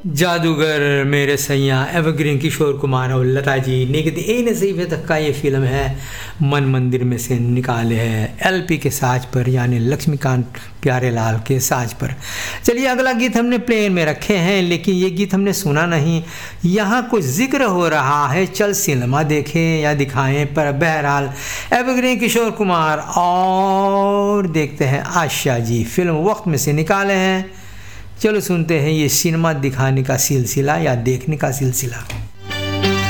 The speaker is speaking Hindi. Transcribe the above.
जादूगर मेरे सैया एवरग्रीन किशोर कुमार और लता जी निगत ए नसीब तक का ये फिल्म है मन मंदिर में से निकाले है एलपी के साज पर यानी लक्ष्मीकांत प्यारेलाल के साज पर। चलिए अगला गीत हमने प्लेन में रखे हैं लेकिन ये गीत हमने सुना नहीं। यहाँ कुछ जिक्र हो रहा है चल सिनेमा देखें या दिखाएं पर बहरहाल एवरग्रीन किशोर कुमार और देखते हैं आशा जी फिल्म वक्त में से निकाले हैं। चलो सुनते हैं ये सिनेमा दिखाने का सिलसिला या देखने का सिलसिला।